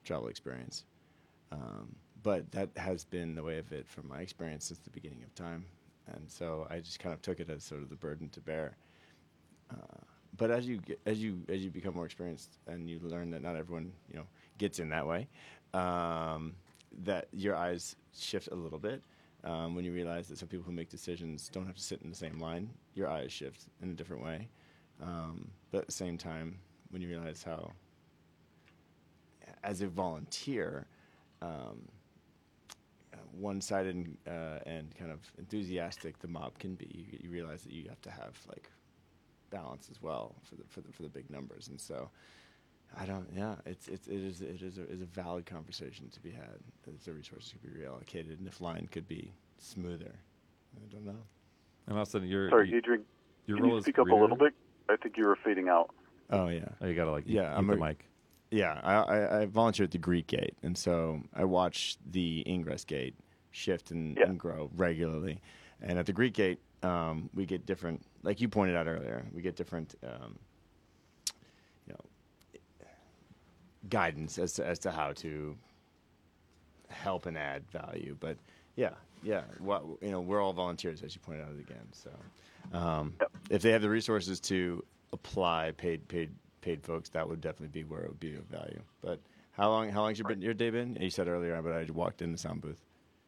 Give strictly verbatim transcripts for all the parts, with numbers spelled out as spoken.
travel experience. Um, but that has been the way of it from my experience since the beginning of time. And so I just kind of took it as sort of the burden to bear. Uh, but as you get, as you as you become more experienced and you learn that not everyone you know gets in that way, um, that your eyes shift a little bit. Um, when you realize that some people who make decisions don't have to sit in the same line, your eyes shift in a different way. Um, but at the same time, when you realize how, as a volunteer, um, uh, one-sided uh, and kind of enthusiastic the mob can be, you, you realize that you have to have like balance as well for the for the for the big numbers. And so, I don't. Yeah, it's it's it is it is a, is a valid conversation to be had. As the resources could be reallocated, and if line could be smoother. I don't know. And all of a sudden, you're sorry, you, Adrian. Your can role you is speak up a little bit? I think you were fading out. Oh yeah. Oh, you gotta like yeah. eat I'm the a, mic. Yeah, I, I I volunteer at the Greek Gate, and so I watch the Ingress Gate shift and, yeah. and grow regularly. And at the Greek Gate, um, we get different, like you pointed out earlier, we get different, um, you know, guidance as to, as to how to help and add value. But yeah, yeah, well, you know, we're all volunteers, as you pointed out again. So um, yep. if they have the resources to apply paid paid paid folks, that would definitely be where it would be of value. But how long how long's your been your day been? You said earlier, but I walked in the sound booth.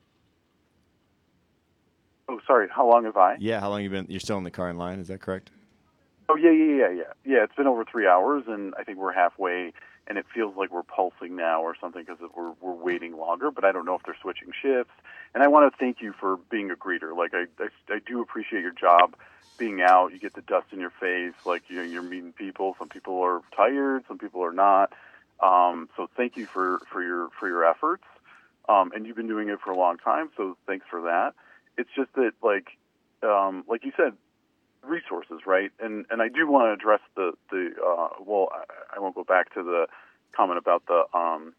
Oh, sorry. How long have I? Yeah, how long you been? You're still in the car in line, is that correct? Oh, yeah, yeah, yeah, yeah. Yeah, it's been over three hours, and I think we're halfway, and it feels like we're pulsing now or something because we're we're waiting longer, but I don't know if they're switching shifts. And I want to thank you for being a greeter. Like, I, I, I do appreciate your job being out. You get the dust in your face. Like, you know, you're meeting people. Some people are tired. Some people are not. Um, so thank you for, for your for your efforts. Um, and you've been doing it for a long time, so thanks for that. It's just that, like, um, like you said, resources, right? And and I do want to address the the uh, well, I, I won't go back to the comment about the um,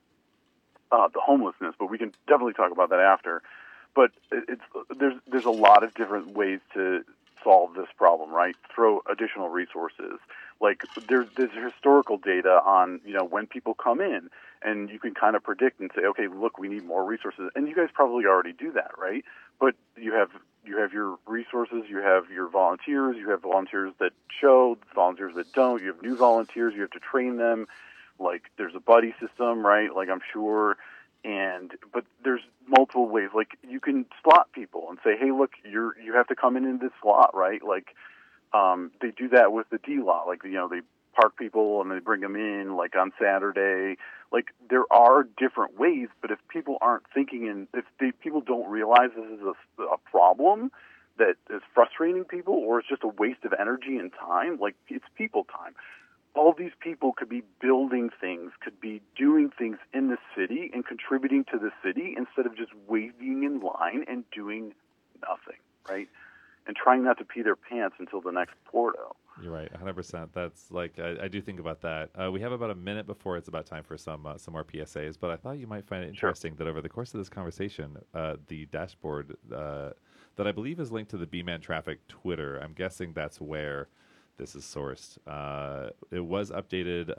uh, the homelessness, but we can definitely talk about that after. But it, it's there's there's a lot of different ways to solve this problem, right? Throw additional resources. Like there's there's historical data on, you know, when people come in, and you can kind of predict and say, okay, look, we need more resources, and you guys probably already do that, right? But you have you have your resources, you have your volunteers, you have volunteers that show, volunteers that don't, you have new volunteers, you have to train them. Like there's a buddy system, right? Like I'm sure, and but there's multiple ways. Like you can slot people and say, hey, look, you're you have to come in in this slot, right? Like um, they do that with the D lot, like you know they park people and they bring them in like on Saturday. Like there are different ways, but if people aren't thinking and if they, people don't realize this is a, a problem that is frustrating people or it's just a waste of energy and time, like it's people time. All these people could be building things, could be doing things in the city and contributing to the city instead of just waiting in line and doing nothing, right? And trying not to pee their pants until the next Porto. You're right, one hundred percent. That's like I, I do think about that. Uh, we have about a minute before it's about time for some uh, some more P S As, but I thought you might find it interesting sure. that over the course of this conversation, uh, the dashboard uh, that I believe is linked to the B-Man Traffic Twitter, I'm guessing that's where this is sourced. Uh, it was updated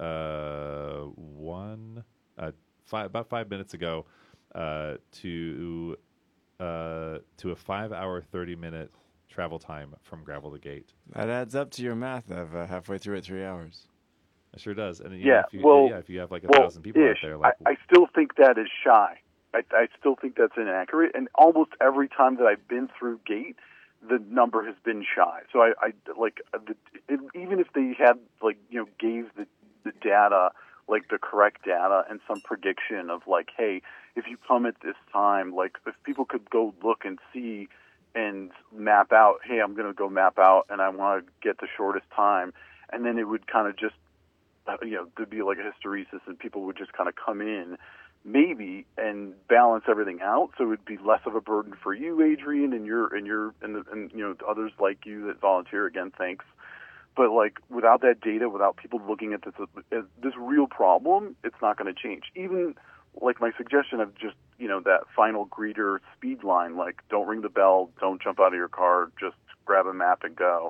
uh, one uh, five, about five minutes ago uh, to uh, to a five-hour, thirty-minute travel time from Gravel to Gate. That adds up to your math of uh, halfway through at three hours. It sure does. And you yeah, know, if you, well, yeah, if you have like a well, thousand people ish. out there, like I, I still think that is shy. I, I still think that's inaccurate. And almost every time that I've been through Gate, the number has been shy. So I, I like the, it, even if they had like you know gave the the data like the correct data and some prediction of like, hey, if you come at this time, like if people could go look and see and map out, hey, I'm going to go map out and I want to get the shortest time. And then it would kind of just, uh, you know, there'd be like a hysteresis and people would just kind of come in maybe and balance everything out. So it would be less of a burden for you, Adrian, and your, and your, and, the, and you know, others like you that volunteer. Again, thanks. But like without that data, without people looking at this, as this real problem, it's not going to change. Even like my suggestion of just, you know, that final greeter speed line, like don't ring the bell, don't jump out of your car, just grab a map and go.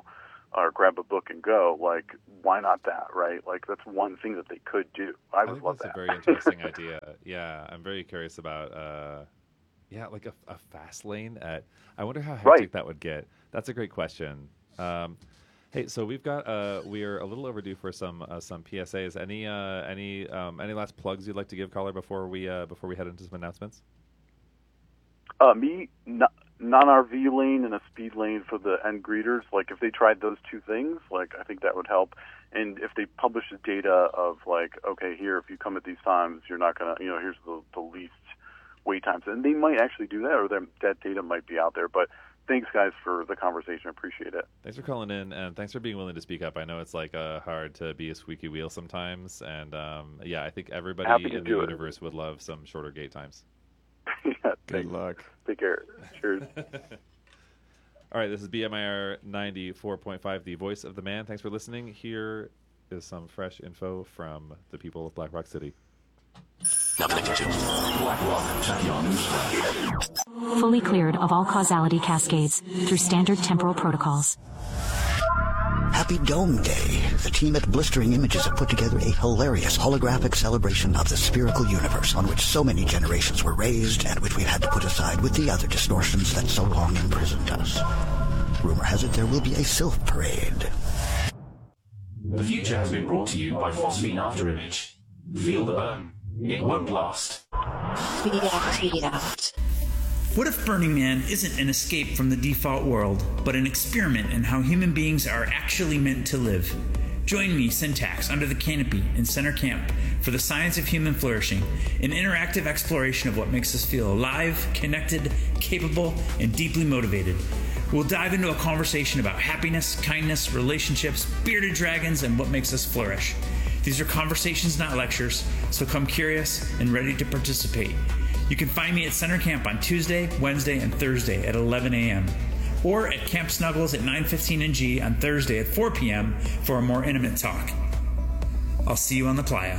or grab a book and go. Like, why not that, right? Like, that's one thing that they could do. I, I would think love that's that. a very interesting idea. Yeah, I'm very curious about, uh, yeah, like a, a fast lane at, I wonder how hectic Right. that would get. That's a great question. Um, hey, so we've got, uh, we're a little overdue for some uh, some P S As. Any uh, any um, any last plugs you'd like to give, caller, before we uh, before we head into some announcements? Uh, me, n- non-R V lane and a speed lane for the end greeters. Like, if they tried those two things, like, I think that would help. And if they publish the data of, like, okay, here, if you come at these times, you're not going to, you know, here's the, the least wait times. And they might actually do that, or them, that data might be out there. But thanks, guys, for the conversation. I appreciate it. Thanks for calling in, and thanks for being willing to speak up. I know it's like uh, hard to be a squeaky wheel sometimes, and um, yeah, I think everybody Happy to in the do it. universe would love some shorter gate times. Yeah, Good thanks. luck. Take care. Cheers. All right, this is B M I R ninety-four point five, the voice of the man. Thanks for listening. Here is some fresh info from the people of Black Rock City. Fully cleared of all causality cascades through standard temporal protocols. Happy Dome Day. The team at Blistering Images have put together a hilarious holographic celebration of the spherical universe on which so many generations were raised and which we've had to put aside with the other distortions that so long imprisoned us. Rumor has it there will be a Sylph parade. The future has been brought to you by Phosphine Afterimage. Feel the burn. It won't last. What if Burning Man isn't an escape from the default world, but an experiment in how human beings are actually meant to live? Join me, Syntax, under the canopy in Center Camp for the Science of Human Flourishing, an interactive exploration of what makes us feel alive, connected, capable, and deeply motivated. We'll dive into a conversation about happiness, kindness, relationships, bearded dragons, and what makes us flourish. These are conversations, not lectures, so come curious and ready to participate. You can find me at Center Camp on Tuesday, Wednesday, and Thursday at eleven a.m. or at Camp Snuggles at nine fifteen N G on Thursday at four p.m. for a more intimate talk. I'll see you on the playa.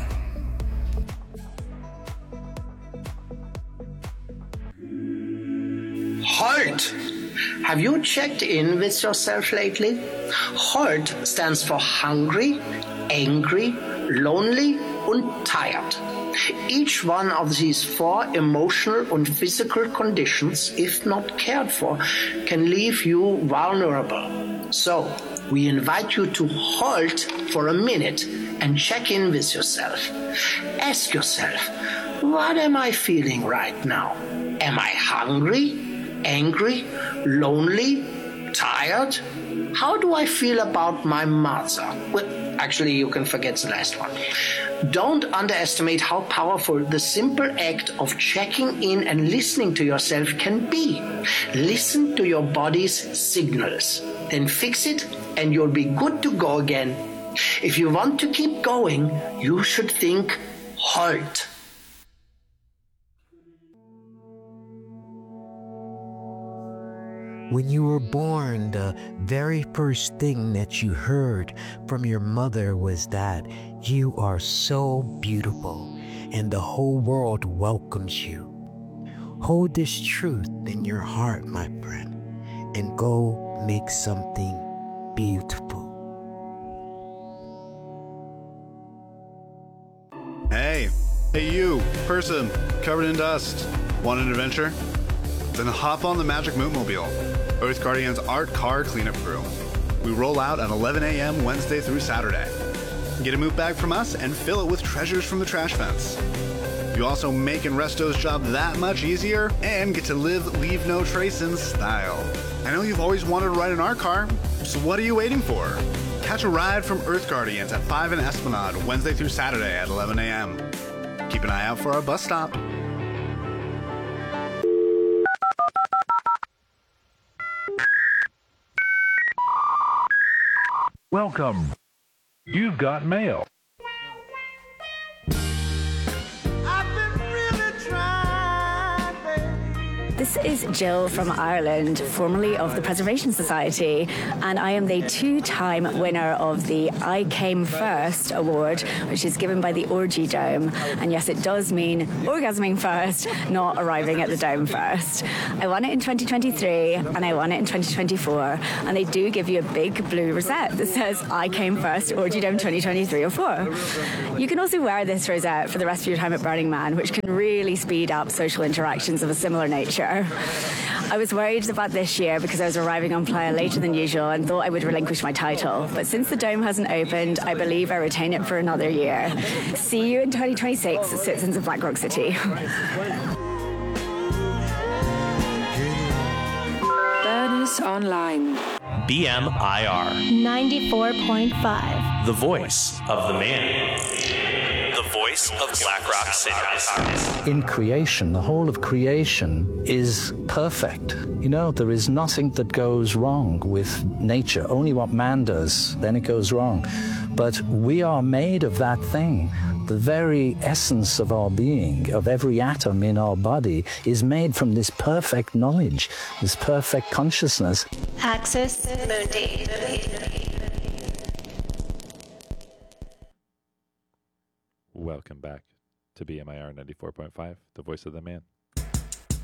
HALT! Have you checked in with yourself lately? HALT stands for hungry, angry, lonely, and tired. Each one of these four emotional and physical conditions, if not cared for, can leave you vulnerable. So, we invite you to halt for a minute and check in with yourself. Ask yourself, what am I feeling right now? Am I hungry, angry, lonely, tired? How do I feel about my mother? Well, actually, you can forget the last one. Don't underestimate how powerful the simple act of checking in and listening to yourself can be. Listen to your body's signals. Then fix it and you'll be good to go again. If you want to keep going, you should think halt. When you were born, the very first thing that you heard from your mother was that you are so beautiful and the whole world welcomes you. Hold this truth in your heart, my friend, and go make something beautiful. Hey, hey you, person, covered in dust. Want an adventure? Then hop on the Magic Mootmobile, Earth Guardian's art car cleanup crew. We roll out at eleven a.m. Wednesday through Saturday. Get a moot bag from us and fill it with treasures from the trash fence. You also make Resto's job that much easier and get to live Leave No Trace in style. I know you've always wanted to ride an art car, so what are you waiting for? Catch a ride from Earth Guardians at five in Esplanade, Wednesday through Saturday at eleven a.m. Keep an eye out for our bus stop. Welcome. You've got mail. This is Jill from Ireland, formerly of the Preservation Society, and I am the two-time winner of the I Came First award, which is given by the Orgy Dome. And yes, it does mean orgasming first, not arriving at the Dome first. I won it in twenty twenty-three, and I won it in twenty twenty-four, and they do give you a big blue rosette that says I Came First, Orgy Dome twenty twenty-three or four. You can also wear this rosette for the rest of your time at Burning Man, which can really speed up social interactions of a similar nature. I was worried about this year because I was arriving on Playa later than usual and thought I would relinquish my title. But since the Dome hasn't opened, I believe I retain it for another year. See you in twenty twenty-six, citizens of Black Rock City. Burners Online. B M I R. ninety-four point five. The voice of the man. The voice of Black Rock City. In creation, the whole of creation is perfect. You know, there is nothing that goes wrong with nature. Only what man does, then it goes wrong. But we are made of that thing. The very essence of our being, of every atom in our body, is made from this perfect knowledge, this perfect consciousness. Axis Mundi. Welcome back to B M I R ninety-four point five, the voice of the man.